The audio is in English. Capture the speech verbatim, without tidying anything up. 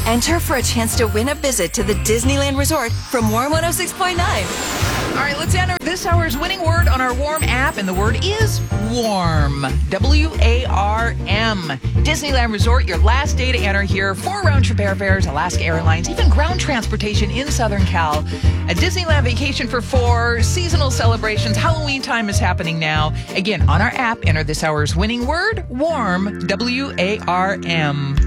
Enter for a chance to win a visit to the Disneyland Resort from Warm one oh six point nine. All right, let's enter this hour's winning word on our Warm app, and the word is warm. W A R M. Disneyland Resort, your last day to enter here. Four round-trip airfares, Alaska Airlines, even ground transportation in Southern Cal. A Disneyland vacation for four, seasonal celebrations, Halloween time is happening now. Again, on our app, enter this hour's winning word, warm, W A R M.